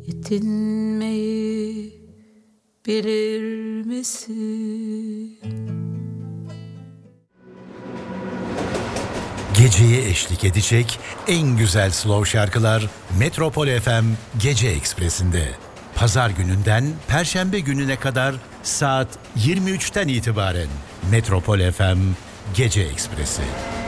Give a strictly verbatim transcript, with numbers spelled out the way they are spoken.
yetinmeyi bilir misin? Geceye eşlik edecek en güzel slow şarkılar Metropol F M Gece Ekspresi'nde. Pazar gününden Perşembe gününe kadar saat yirmi üçten itibaren Metropol F M Gece Ekspresi.